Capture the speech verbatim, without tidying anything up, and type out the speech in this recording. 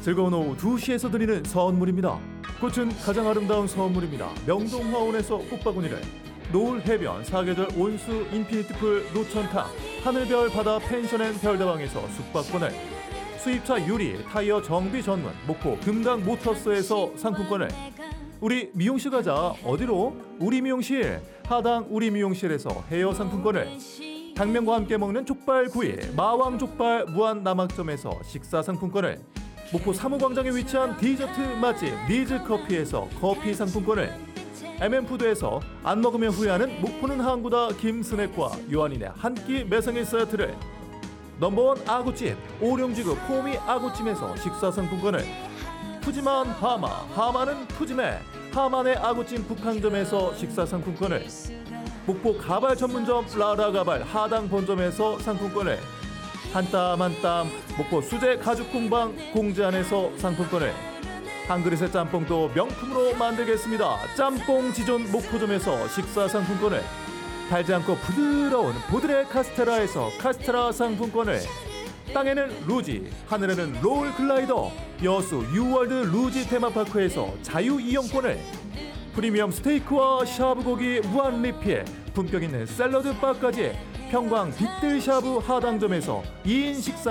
즐거운 오후 두 시에서 드리는 선물입니다. 꽃은 가장 아름다운 선물입니다. 명동화원에서 꽃바구니를, 노을 해변 사계절 온수 인피니트풀 노천탕, 하늘별 바다 펜션앤 별다방에서 숙박권을, 수입차 유리 타이어 정비 전문 목포 금강 모터스에서 상품권을, 우리 미용실 가자 어디로? 우리 미용실 하당 우리 미용실에서 헤어 상품권을, 당면과 함께 먹는 족발구이 마왕 족발 무한 남학점에서 식사 상품권을, 목포 사무광장에 위치한 디저트 맛집 니즈커피에서 커피 상품권을, 엠엠푸드에서 안 먹으면 후회하는 목포는 항구다 김스낵과 요한인의 한 끼 매상일 세트를, 넘버원 아구찜 오룡지구 포미 아구찜에서 식사 상품권을, 푸짐한 하마 하마는 푸짐해 하만의 아구찜 북항점에서 식사 상품권을, 목포 가발 전문점 라라가발 하당 본점에서 상품권을, 한 땀 한 땀 목포 수제 가죽 공방 공지안에서 상품권을, 한 그릇의 짬뽕도 명품으로 만들겠습니다. 짬뽕 지존 목포점에서 식사 상품권을, 달지 않고 부드러운 보드레 카스테라에서 카스테라 상품권을, 땅에는 루지 하늘에는 롤 글라이더 여수 유월드 루지 테마파크에서 자유이용권을, 프리미엄 스테이크와 샤브고기 무한 리필 품격 있는 샐러드 바까지 평광 빅들 샤브 하당점에서 이 인 식사